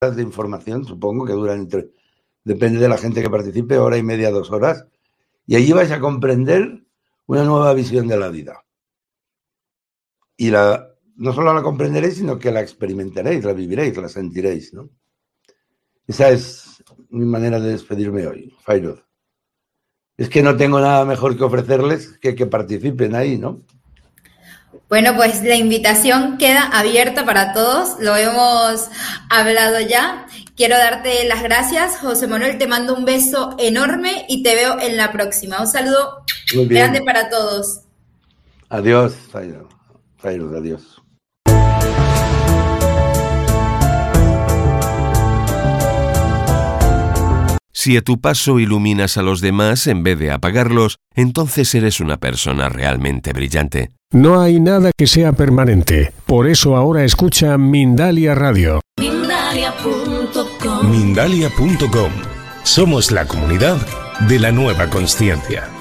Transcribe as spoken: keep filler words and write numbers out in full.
de información, supongo que duran entre, depende de la gente que participe, hora y media, dos horas, y allí vais a comprender una nueva visión de la vida. Y la, no solo la comprenderéis, sino que la experimentaréis, la viviréis, la sentiréis, ¿no? Esa es mi manera de despedirme hoy, Fairuz. Es que no tengo nada mejor que ofrecerles que que participen ahí, ¿no? Bueno, pues la invitación queda abierta para todos, lo hemos hablado ya. Quiero darte las gracias, José Manuel, te mando un beso enorme y te veo en la próxima. Un saludo grande para todos. Adiós, Fairuz, Fairuz, adiós. Si a tu paso iluminas a los demás en vez de apagarlos, entonces eres una persona realmente brillante. No hay nada que sea permanente. Por eso ahora escucha Mindalia Radio. Mindalia punto com. Mindalia punto com. Somos la comunidad de la nueva consciencia.